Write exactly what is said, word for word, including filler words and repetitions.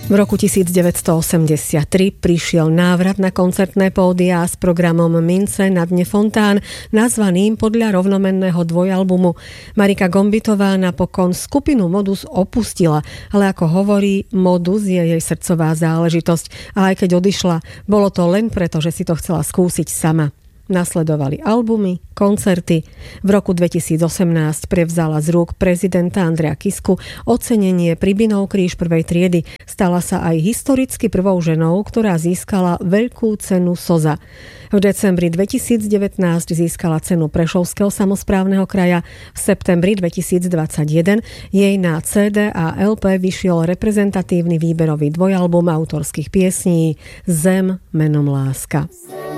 V roku devätnásťstoosemdesiattri prišiel návrat na koncertné pódia s programom Mince na dne Fontán, nazvaným podľa rovnomenného dvojalbumu. Marika Gombitová napokon skupinu Modus opustila, ale ako hovorí, Modus je jej srdcová záležitosť a aj keď odišla, bolo to len preto, že si to chcela skúsiť sama. Nasledovali albumy, koncerty. V roku dvetisícosemnásť prevzala z rúk prezidenta Andreja Kisku ocenenie Pribinov kríž prvej triedy. Stala sa aj historicky prvou ženou, ktorá získala veľkú cenu Soza. V decembri dvetisícdevätnásť získala cenu Prešovského samosprávneho kraja. V septembri dvetisícdvadsaťjeden jej na cé dé a el pé vyšiel reprezentatívny výberový dvojalbum autorských piesní Zem menom láska.